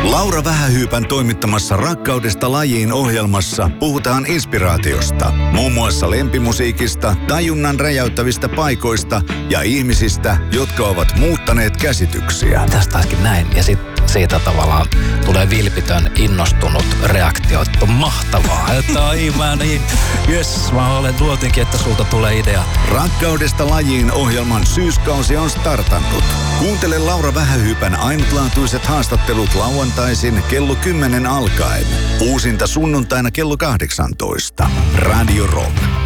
Laura Vähähyypän toimittamassa Rakkaudesta lajiin -ohjelmassa puhutaan inspiraatiosta. Muun muassa lempimusiikista, tajunnan räjäyttävistä paikoista ja ihmisistä, jotka ovat muuttaneet käsityksiä. Tästä taaskin näin. Ja sitten siitä tavallaan tulee vilpitön, innostunut reaktio. Että on mahtavaa. Että aivan niin. Jes, mä luotinkin, että sulta tulee idea. Rakkaudesta lajiin -ohjelman syyskausi on startannut. Kuuntele Laura Vähähyypän ainutlaatuiset haastattelut lauantaisin kello 10 alkaen. Uusinta sunnuntaina kello 18. Radio Rock.